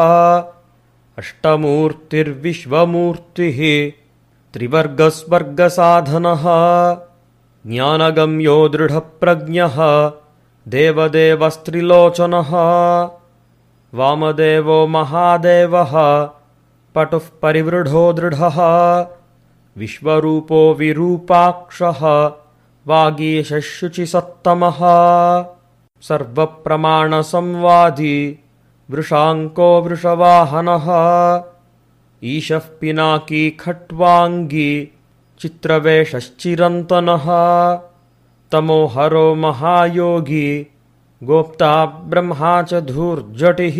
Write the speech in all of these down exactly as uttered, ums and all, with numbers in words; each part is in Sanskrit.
अष्टमूर्तिर्विश्वमूर्तिः त्रिवर्गस्वर्गसाधनः ज्ञानगम्यो दृढप्रज्ञः देवदेवस्त्रिलोचनः वामदेवो महादेवः पटुः परिवृढो दृढः विश्वरूपो विरूपाक्षः वागीशः शुचिसत्तमः सर्वप्रमाणसंवादी वृषाङ्को वृषवाहनः ईशः पिनाकी खट्वाङ्गी चित्रवेषश्चिरन्तनः तमोहरो महायोगी गोप्ता ब्रह्मा च धूर्जटिः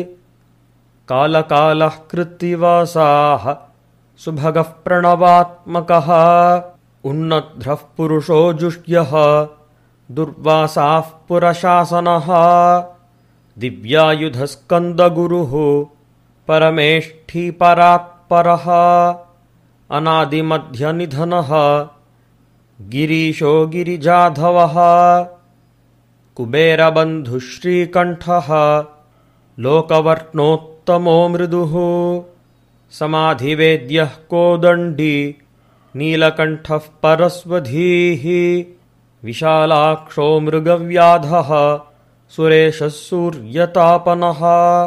कालकालः कृत्तिवासाः सुभगः प्रणवात्मकः उन्नद्रः पुरुषो जुष्यः दुर्वासाः पुरशासनः दिव्यायुधस्कन्दगुरुः परमेष्ठी परात्परः अनादिमध्यनिधनः गिरीशो गिरिजाधवः कुबेरबन्धुः श्रीकण्ठः लोकवर्त्नोत्तमो मृदुः समाधिवेद्यः कोदण्डी नीलकण्ठः परस्वधीः विशालाक्षो मृगव्याधः सुरेशः सूर्यतापनः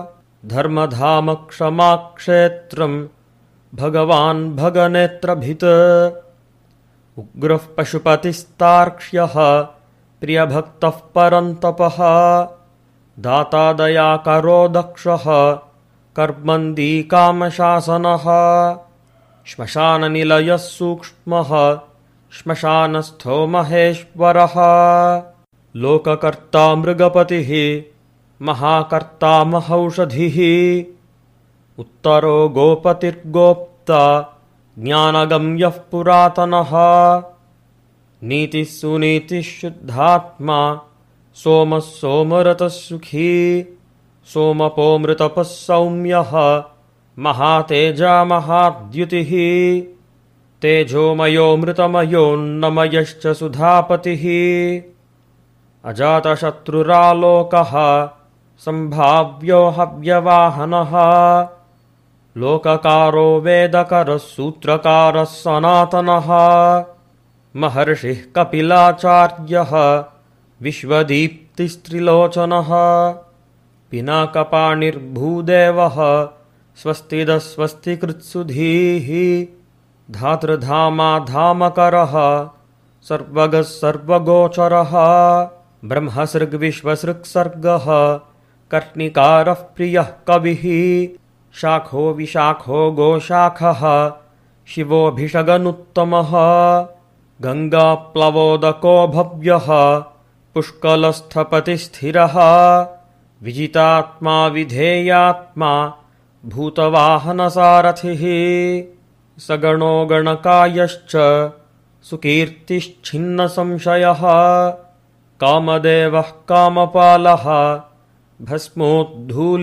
धर्मधामक्षमाक्षेत्रं भगवान् भगनेत्रभित् उग्रः पशुपतिस्तार्क्ष्यः प्रियभक्तः परन्तपः दाता दयाकरो दक्षः कर्मन्दी कामशासनः श्मशाननिलयः सूक्ष्मः श्मशानस्थो महेश्वरः लोककर्ता मृगपतिः महाकर्ता महौषधिः उत्तरो गोपतिर्गोप्ता ज्ञानगम्यः पुरातनः नीतिः सुनीतिः शुद्धात्मा सोमः सोमरतः सुखी सोमपोमृतपः सौम्यः महातेजा महाद्युतिः तेजोमयो मृतमयोन्नमयश्च सुधापतिः अजातशत्रुरालोकः सम्भाव्यो हव्यवाहनः लोककारो वेदकरः सूत्रकारः सनातनः महर्षिः कपिलाचार्यः विश्वदीप्तिस्त्रिलोचनः पिनाकपाणिर्भूदेवः स्वस्तिदः स्वस्तिकृत्सुधीः धातृधामा धामकरः सर्वगः सर्वगोचरः ब्रह्मसृग्विश्वसृक्सर्गः कर्णिकारः प्रियः कविः शाखो विशाखो गोशाखः शिवोऽभिषगनुत्तमः गङ्गाप्लवोदको भव्यः पुष्कलस्थपतिस्थिरः विजितात्मा विधेयात्मा भूतवाहनसारथिः सगणो गणकायश्च सुकीर्तिश्छिन्नसंशयः कामदेवः कामपालः भस्मोद्धूलितः